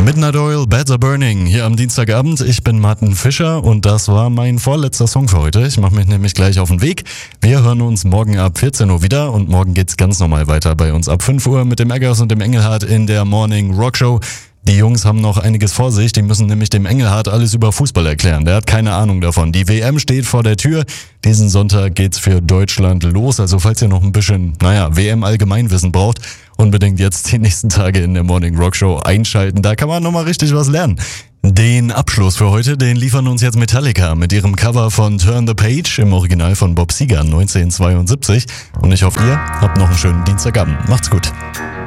Midnight Oil, Beds Are Burning, hier am Dienstagabend. Ich bin Martin Fischer und das war mein vorletzter Song für heute. Ich mache mich nämlich gleich auf den Weg. Wir hören uns morgen ab 14 Uhr wieder und morgen geht's ganz normal weiter bei uns ab 5 Uhr mit dem Eggers und dem Engelhardt in der Morning Rock Show. Die Jungs haben noch einiges vor sich, die müssen nämlich dem Engelhardt alles über Fußball erklären. Der hat keine Ahnung davon. Die WM steht vor der Tür. Diesen Sonntag geht's für Deutschland los. Also falls ihr noch ein bisschen, WM-Allgemeinwissen braucht, unbedingt jetzt die nächsten Tage in der Morning Rock Show einschalten. Da kann man nochmal richtig was lernen. Den Abschluss für heute, den liefern uns jetzt Metallica mit ihrem Cover von Turn the Page im Original von Bob Seger 1972. Und ich hoffe, ihr habt noch einen schönen Dienstagabend. Macht's gut.